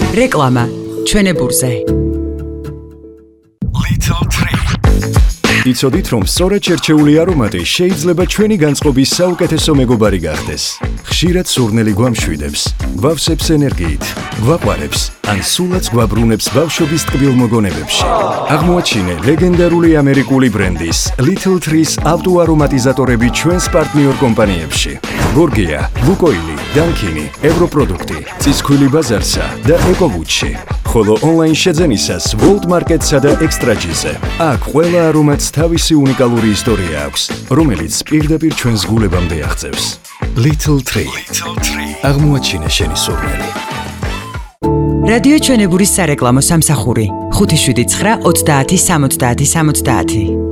რეკლამა ჩვენებურზე. იცოდით, რომ სწორედ შერჩეული არომატი შეიძლება ჩვენი განწყობის საუკეთესო მეგობარი გახდეს. ხშირად სურნელი გვამშვიდებს, გვავსებს ენერგიით, გვაყვარებს, ან სულაც გვაბრუნებს ბავშვობის ტკბილ მოგონებებში. აღმოაჩინე ლეგენდარული ამერიკული ბრენდის Little Trees ავტოარომატიზატორები ჩვენს პარტნიორ კომპანიებში. გორგია, ლუკოილი, დანკინი, ევროპროდუქტი, წისქვილი ბაზარსა და ეკოვუჩი. ხოლო ონლაინ შეძენისას World Market-სა და Extra-ზე. აქ ყველა არომატს თავისი უნიკალური ისტორია აქვს, რომელიც პირდაპირ ჩვენს გულებამდე აღწევს. Little Tree. აღმოაჩინე შენი სურნელი. რადიო ჩვენებურის სარეკლამო სამსახური 579 30 70 70.